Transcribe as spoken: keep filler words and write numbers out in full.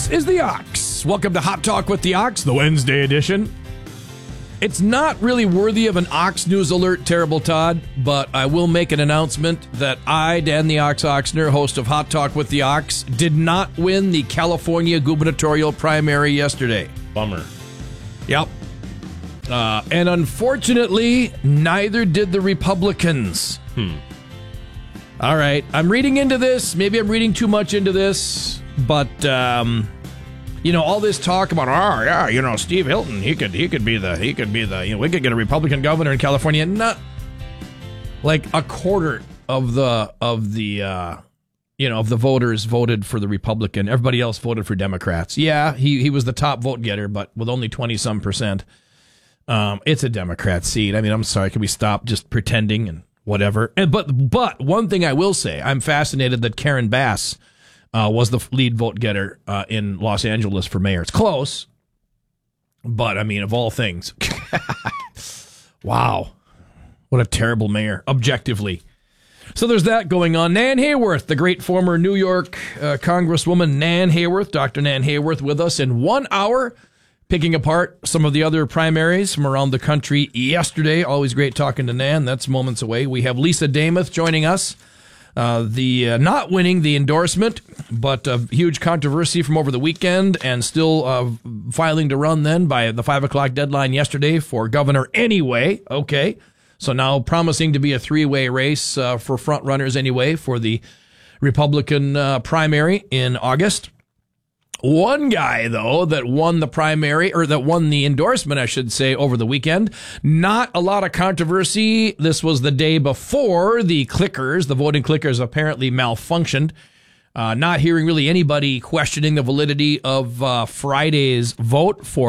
is the Ox. Welcome to Hot Talk with the Ox, the Wednesday edition. It's not really worthy of an Ox News Alert, Terrible Todd, but I will make an announcement that I, Dan the Ox Oxner, host of Hot Talk with the Ox, did not win the California gubernatorial primary yesterday. Bummer. Yep. Uh, and unfortunately, neither did the Republicans. Hmm. All right, I'm reading into this. Maybe I'm reading too much into this, but um, you know, all this talk about, oh yeah, you know, Steve Hilton, he could, he could be the, he could be the, you know, we could get a Republican governor in California. Not like a quarter of the of the, uh, you know, of the voters voted for the Republican. Everybody else voted for Democrats. Yeah, he he was the top vote getter, but with only twenty some percent. Um, it's a Democrat seat. I mean, I'm sorry. Can we stop just pretending and whatever? And but but one thing I will say, I'm fascinated that Karen Bass uh, was the lead vote getter uh, in Los Angeles for mayor. It's close, but I mean, of all things, wow, what a terrible mayor, objectively. So there's that going on. Nan Hayworth, the great former New York uh, Congresswoman Nan Hayworth, Doctor Nan Hayworth, with us in one hour. Picking apart some of the other primaries from around the country yesterday. Always great talking to Nan. That's moments away. We have Lisa Damuth joining us. Uh, the uh, not winning the endorsement, but a huge controversy from over the weekend and still uh, filing to run then by the five o'clock deadline yesterday for governor anyway. Okay. So now promising to be a three-way race uh, for front runners anyway for the Republican uh, primary in August. One guy, though, that won the primary, or that won the endorsement, I should say, over the weekend. Not a lot of controversy. This was the day before the clickers, the voting clickers apparently malfunctioned. Uh, not hearing really anybody questioning the validity of uh, Friday's vote for